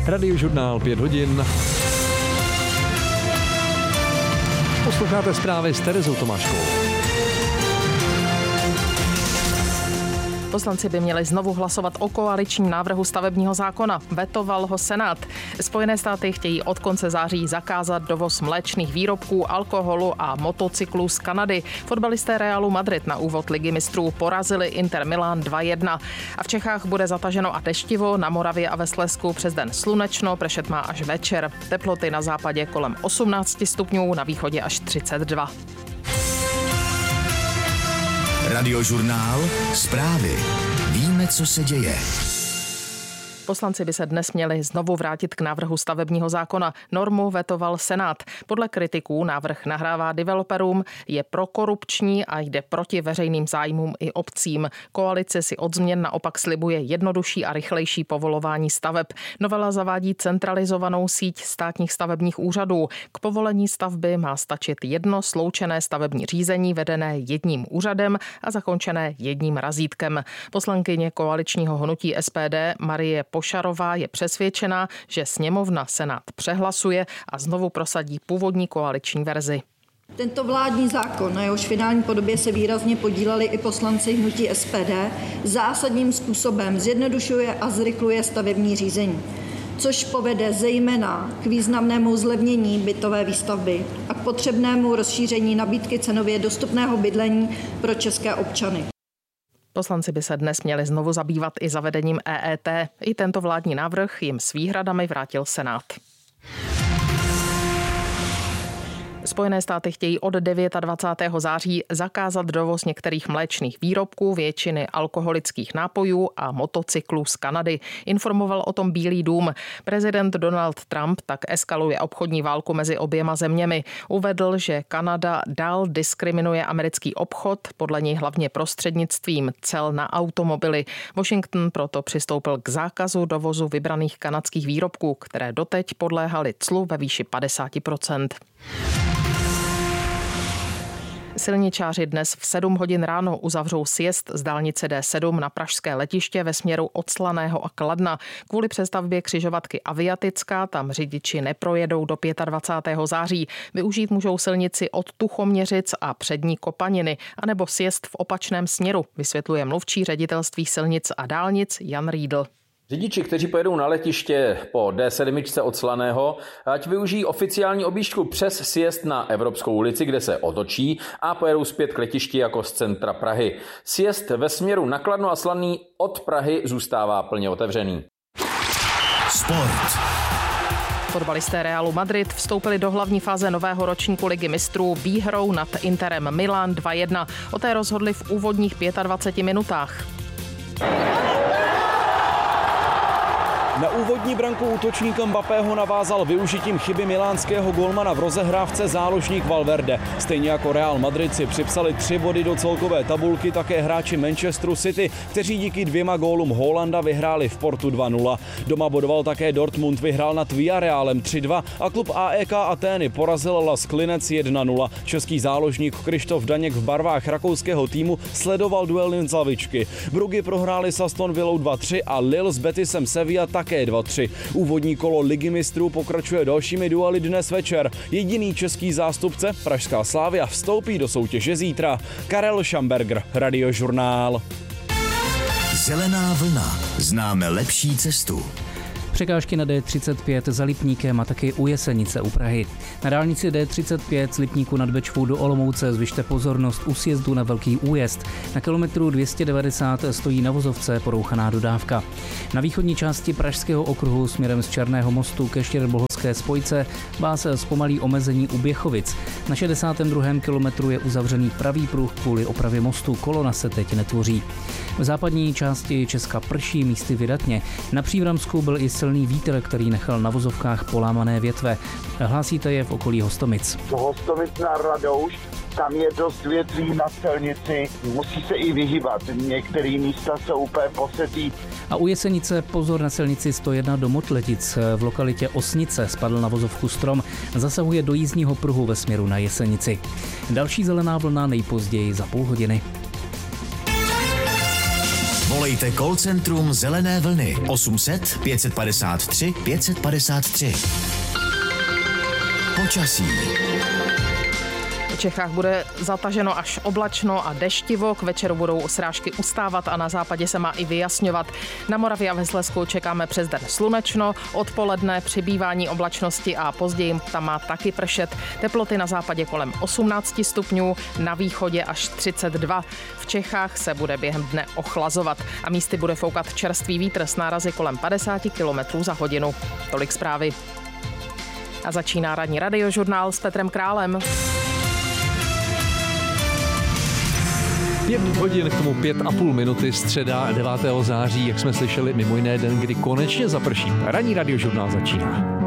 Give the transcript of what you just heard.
Radiožurnál 5 hodin. Posloucháte zprávy s Terezou Tomáškovou. Poslanci by měli znovu hlasovat o koaličním návrhu stavebního zákona. Vetoval ho Senát. Spojené státy chtějí od konce září zakázat dovoz mléčných výrobků, alkoholu a motocyklů z Kanady. Fotbalisté Realu Madrid na úvod Ligy mistrů porazili Inter Milan 2-1. A v Čechách bude zataženo a deštivo, na Moravě a ve Slezsku přes den slunečno, pršet má až večer. Teploty na západě kolem 18 stupňů, na východě až 32. Radiožurnál, zprávy. Víme, co se děje. Poslanci by se dnes měli znovu vrátit k návrhu stavebního zákona. Normu vetoval Senát. Podle kritiků návrh nahrává developerům, je prokorupční a jde proti veřejným zájmům i obcím. Koalice si od změn naopak slibuje jednodušší a rychlejší povolování staveb. Novela zavádí centralizovanou síť státních stavebních úřadů. K povolení stavby má stačit jedno sloučené stavební řízení vedené jedním úřadem a zakončené jedním razítkem. Poslankyně koaličního hnutí SPD Marie Pošarová je přesvědčená, že sněmovna Senát přehlasuje a znovu prosadí původní koaliční verzi. Tento vládní zákon, na jehož finální podobě se výrazně podíleli i poslanci hnutí SPD, zásadním způsobem zjednodušuje a zrychluje stavební řízení, což povede zejména k významnému zlevnění bytové výstavby a k potřebnému rozšíření nabídky cenově dostupného bydlení pro české občany. Poslanci by se dnes měli znovu zabývat i zavedením EET. I tento vládní návrh jim s výhradami vrátil Senát. Spojené státy chtějí od 29. září zakázat dovoz některých mléčných výrobků, většiny alkoholických nápojů a motocyklů z Kanady. Informoval o tom Bílý dům. Prezident Donald Trump tak eskaluje obchodní válku mezi oběma zeměmi. Uvedl, že Kanada dál diskriminuje americký obchod, podle něj hlavně prostřednictvím cel na automobily. Washington proto přistoupil k zákazu dovozu vybraných kanadských výrobků, které doteď podléhaly clu ve výši 50%. Silničáři dnes v 7 hodin ráno uzavřou sjezd z dálnice D7 na pražské letiště ve směru od Slaného a Kladna. Kvůli přestavbě křižovatky Aviatická tam řidiči neprojedou do 25. září. Využít můžou silnici od Tuchoměřic a Přední Kopaniny, anebo sjezd v opačném směru, vysvětluje mluvčí ředitelství silnic a dálnic Jan Riedl. Řidiči, kteří pojedou na letiště po D7 od Slaného, ať využijí oficiální objížďku přes sjezd na Evropskou ulici, kde se otočí a pojedou zpět k letišti jako z centra Prahy. Sjezd ve směru na Kladno a Slaný od Prahy zůstává plně otevřený. Sport. Fotbalisté Realu Madrid vstoupili do hlavní fáze nového ročníku Ligy mistrů výhrou nad Interem Milan 2-1. O té rozhodli v úvodních 25 minutách. Na úvodní branku útočníka Mbappého navázal využitím chyby milánského golmana v rozehrávce záložník Valverde. Stejně jako Real Madrid si připsali 3 body do celkové tabulky také hráči Manchesteru City, kteří díky 2 gólům Haalanda vyhráli v Portu 2-0. Doma bodoval také Dortmund, vyhrál nad Villarrealem 3-2 a klub AEK Atény porazil Las Klinec 1-0. Český záložník Krištof Daněk v barvách rakouského týmu sledoval duel jen z lavičky. Bruggy prohráli s Aston Villou 2-3 a Lille s Betisem Sevilla také 2-3. Úvodní kolo Ligy mistrů pokračuje dalšími duely dnes večer. Jediný český zástupce, pražská Slavia, vstoupí do soutěže zítra. Karel Šamberger, Radiožurnál. Zelená vlna. Známe lepší cestu. Překážky na D35 za Lipníkem a taky u Jesenice u Prahy. Na dálnici D35 z Lipníku nad Bečvou do Olomouce zvyšte pozornost u sjezdu na Velký Újezd. Na kilometru 290 stojí na vozovce porouchaná dodávka. Na východní části Pražského okruhu směrem z Černého mostu ke Štěrboholské spojce vás zpomalí omezení u Běchovic. Na 62. kilometru je uzavřený pravý pruh kvůli opravě mostu, kolona se teď netvoří. V západní části Česka prší místy vydatně. Na Příbramsku byl i silný vítr, který nechal na vozovkách polámané větve. Hlásíte je v okolí Hostomic. Hostomic na Radouš, tam je dost větví na silnici, musí se i vyhýbat. Některé místa jsou úplně posetý. A u Jesenice pozor na silnici 101 do Motletic. V lokalitě Osnice spadl na vozovku strom, zasahuje do jízdního pruhu ve směru na Jesenici. Další zelená vlna nejpozději za půl hodiny. Volejte call centrum Zelené vlny 800 553 553. Počasí. V Čechách bude zataženo až oblačno a deštivo, k večeru budou srážky ustávat a na západě se má i vyjasňovat. Na Moravě a ve Slezsku čekáme přes den slunečno, odpoledne přibývání oblačnosti a později tam má taky pršet. Teploty na západě kolem 18 stupňů, na východě až 32. V Čechách se bude během dne ochlazovat a místy bude foukat čerstvý vítr s nárazy kolem 50 km za hodinu. Tolik zprávy. A začíná ranní radiožurnál s Petrem Králem. 5 hodin, k tomu 5,5 minuty, středa 9. září, jak jsme slyšeli, mimo jiné den, kdy konečně zaprší. Ranní radiožurnál začíná.